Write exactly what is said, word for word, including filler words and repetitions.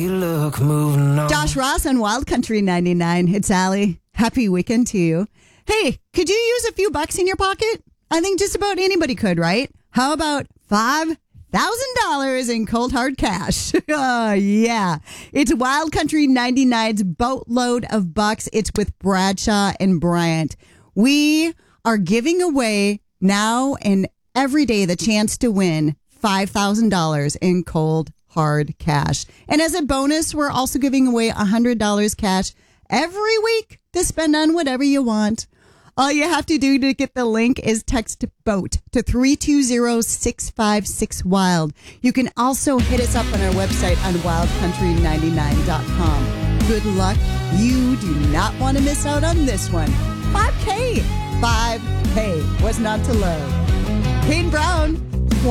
You look moving on. Josh Ross on Wild Country ninety-nine. It's Allie. Happy weekend to you. Hey, could you use a few bucks in your pocket? I think just about anybody could, right? How about five thousand dollars in cold hard cash? Oh, yeah. It's Wild Country ninety-nine's boatload of bucks. It's with Bradshaw and Bryant. We are giving away now and every day the chance to win five thousand dollars in cold hard cash. And as a bonus, we're also giving away one hundred dollars cash every week to spend on whatever you want. All you have to do to get the link is text BOAT to three two zero, six five six, WILD. You can also hit us up on our website on wild country ninety-nine dot com. Good luck. You do not want to miss out on this one. five K. five K. What's not to love? Kane Brown.